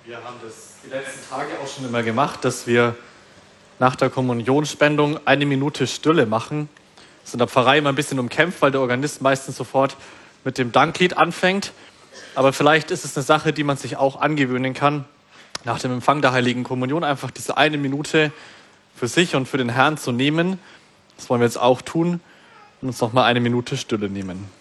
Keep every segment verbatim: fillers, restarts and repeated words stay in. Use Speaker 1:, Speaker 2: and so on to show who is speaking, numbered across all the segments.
Speaker 1: Wir haben das die letzten Tage auch schon immer gemacht, dass wir nach der Kommunionspendung eine Minute Stille machen. Das ist in der Pfarrei immer ein bisschen umkämpft, weil der Organist meistens sofort mit dem Danklied anfängt. Aber vielleicht ist es eine Sache, die man sich auch angewöhnen kann, nach dem Empfang der Heiligen Kommunion einfach diese eine Minute für sich und für den Herrn zu nehmen. Das wollen wir jetzt auch tun und uns noch mal eine Minute Stille nehmen.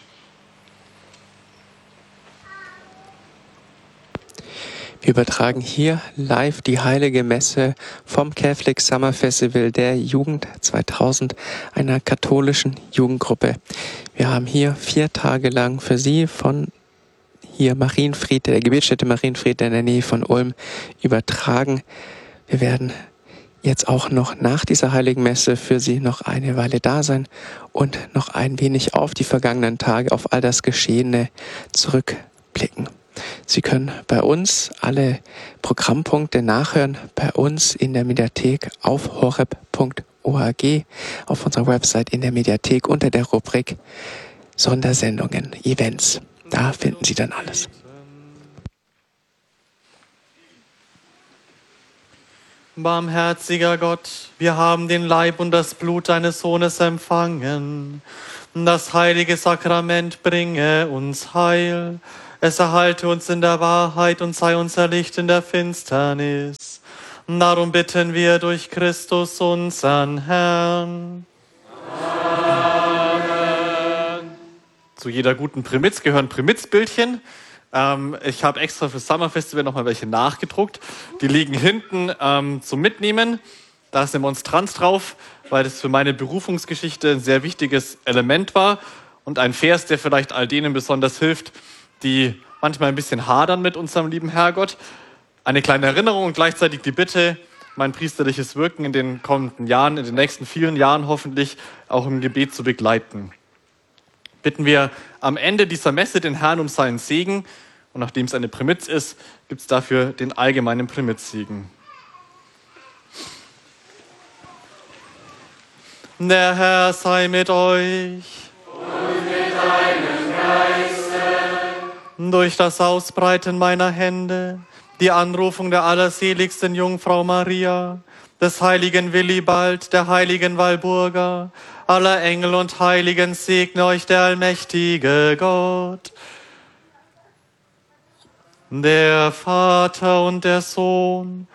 Speaker 2: Wir übertragen hier live die Heilige Messe vom Catholic Summer Festival der Jugend zweitausend, einer katholischen Jugendgruppe. Wir haben hier vier Tage lang für Sie von hier Marienfried, der Gebetsstätte Marienfried in der Nähe von Ulm, übertragen. Wir werden jetzt auch noch nach dieser Heiligen Messe für Sie noch eine Weile da sein und noch ein wenig auf die vergangenen Tage, auf all das Geschehene zurückblicken. Sie können bei uns alle Programmpunkte nachhören, bei uns in der Mediathek auf horeb punkt org, auf unserer Website in der Mediathek unter der Rubrik Sondersendungen, Events. Da finden Sie dann alles.
Speaker 1: Barmherziger Gott, wir haben den Leib und das Blut deines Sohnes empfangen. Das heilige Sakrament bringe uns Heil. Es erhalte uns in der Wahrheit und sei unser Licht in der Finsternis. Darum bitten wir durch Christus, unseren Herrn. Amen. Zu jeder guten Primitz gehören Primitzbildchen. Ähm, ich habe extra für Summer Festival nochmal welche nachgedruckt. Die liegen hinten ähm, zum Mitnehmen. Da ist eine Monstranz drauf, weil das für meine Berufungsgeschichte ein sehr wichtiges Element war. Und ein Vers, der vielleicht all denen besonders hilft, die manchmal ein bisschen hadern mit unserem lieben Herrgott. Eine kleine Erinnerung und gleichzeitig die Bitte, mein priesterliches Wirken in den kommenden Jahren, in den nächsten vielen Jahren hoffentlich auch im Gebet zu begleiten. Bitten wir am Ende dieser Messe den Herrn um seinen Segen und nachdem es eine Primitz ist, gibt es dafür den allgemeinen Primitzsegen. Der Herr sei mit euch.
Speaker 3: Und mit deinem Geiste.
Speaker 1: Durch das Ausbreiten meiner Hände, die Anrufung der allerseligsten Jungfrau Maria, des heiligen Willibald, der heiligen Walburga, aller Engel und Heiligen segne euch der allmächtige Gott, der Vater und der Sohn